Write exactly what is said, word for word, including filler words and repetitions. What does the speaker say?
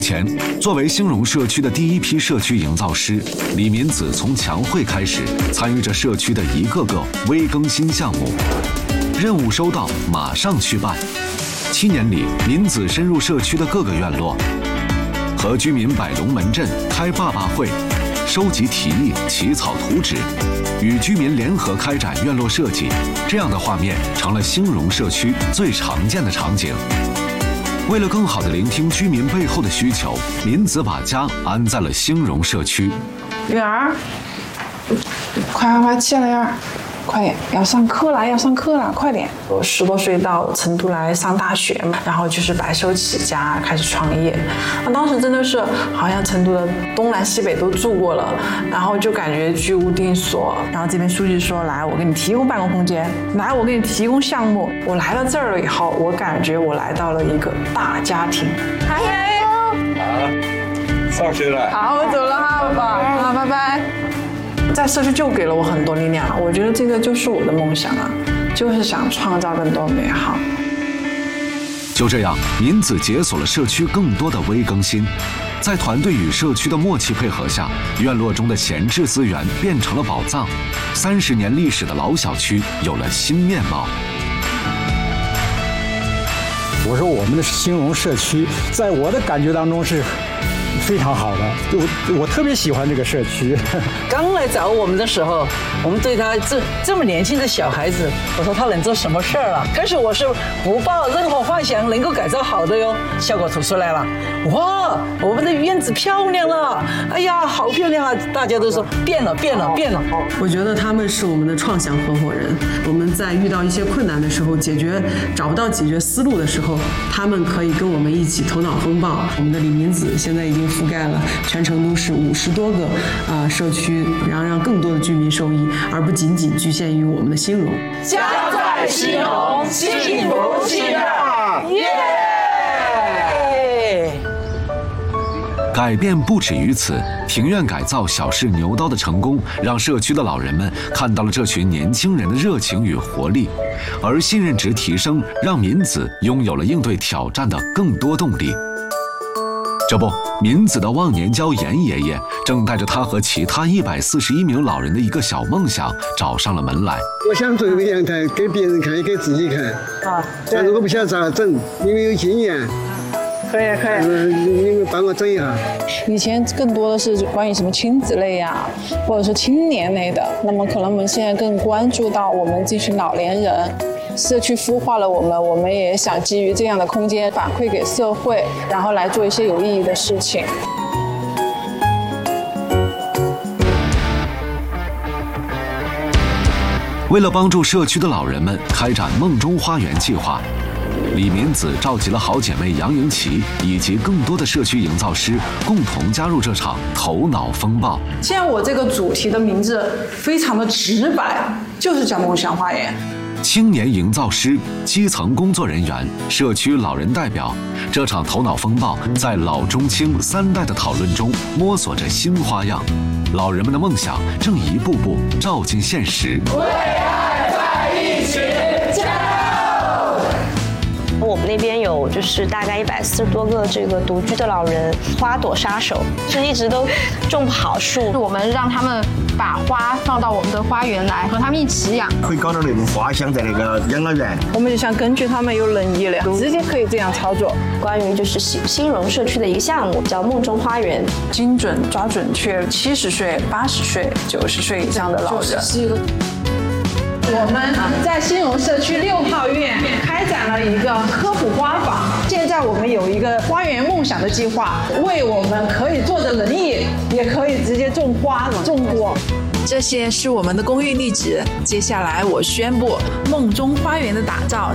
前，作为兴荣社区的第一批社区营造师，李民子从强会开始参与着社区的一个个微更新项目，任务收到马上去办。七年里，民子深入社区的各个院落，和居民摆龙门阵、开爸爸会，收集提议、起草图纸，与居民联合开展院落设计，这样的画面成了兴荣社区最常见的场景。为了更好地聆听居民背后的需求，民子把家安在了兴荣社区。 月儿，快快快起来呀！快点，要上课了，要上课了，快点！我十多岁到成都来上大学嘛，然后就是白手起家开始创业。那当时真的是好像成都的东南西北都住过了，然后就感觉居无定所。然后这边书记说：“来，我给你提供办公空间，来，我给你提供项目。”我来到这儿了以后，我感觉我来到了一个大家庭。嗨嗨， 好，上学了。 好，我走了哈，爸爸，好，拜拜。在社区就给了我很多力量，我觉得这个就是我的梦想啊，就是想创造更多美好。 就这样，民子解锁了社区更多的微更新，在团队与社区的默契配合下，院落中的闲置资源变成了宝藏，三十年历史的老小区有了新面貌。 我说我们的兴荣社区，在我的感觉当中是非常好的，我我特别喜欢这个社区。 刚来找我们的时候，我们对他这这么年轻的小孩子，我说他能做什么事儿了？可是我是不抱任何幻想能够改造好的哟。效果图出来了，哇，我们的院子漂亮了，哎呀，好漂亮啊！大家都说变了，变了，变了。 我觉得他们是我们的创想合伙人。我们在遇到一些困难的时候，解决找不到解决思路的时候，他们可以跟我们一起头脑风暴。我们的李民子现在已经覆盖了全成都市五十多个啊、呃、社区，然后让更多的居民受益，而不仅仅局限于我们的兴荣。 家在兴荣，幸福喜乐，耶！ 改变不止于此，庭院改造小试牛刀的成功，让社区的老人们看到了这群年轻人的热情与活力，而信任值提升，让民子拥有了应对挑战的更多动力。这不，民子的忘年交严爷爷正带着他和其他一百四十一名老人的一个小梦想找上了门来。 我想做一个阳台，给别人看也给自己看啊，但是我不晓得咋整，你们有经验。 可以可以， 嗯，你们帮我整一下。 以前更多的是关于什么亲子类呀、啊，或者是青年类的，那么可能我们现在更关注到我们这群老年人。社区孵化了我们，我们也想基于这样的空间反馈给社会，然后来做一些有意义的事情。 为了帮助社区的老人们开展梦中花园计划，李民子召集了好姐妹杨莹琪以及更多的社区营造师共同加入这场头脑风暴。 现在我这个主题的名字非常的直白，就是叫梦想花园。 青年营造师、基层工作人员、社区老人代表，这场头脑风暴在老中青三代的讨论中摸索着新花样。老人们的梦想正一步步照进现实。 为爱在一起，加油！ 我们那边有就是大概一百四十多个这个独居的老人，花朵杀手是一直都种不好树， 我们让他们把花放到我们的花园来，和他们一起养， 可以搞点那种花香在那个养老院。 我们就想根据他们有能力了，直接可以这样操作。 关于就是兴兴荣社区的一个项目叫梦中花园， 精准抓准确，七十岁、八十岁、九十岁以上的老人。我们在兴荣社区六号院开展了一个科普花坊，现在我们有一个花园梦想的计划，为我们可以坐着轮椅，也可以直接种花种果。 这些是我们的公寓地址。接下来我宣布，梦中花园的打造